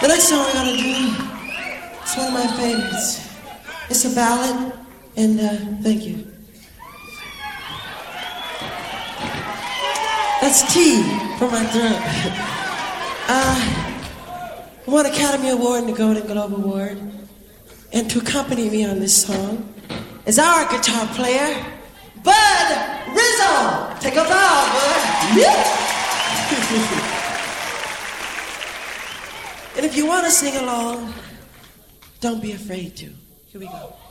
The next song we're gonna do is one of my favorites. It's a ballad, and thank you. That's tea for my throat. I won Academy Award and the Golden Globe Award. And to accompany me on this song is our guitar player, Bud Rizzo. Take a bow, Bud. Yeah. And if you want to sing along, don't be afraid to. Here we go.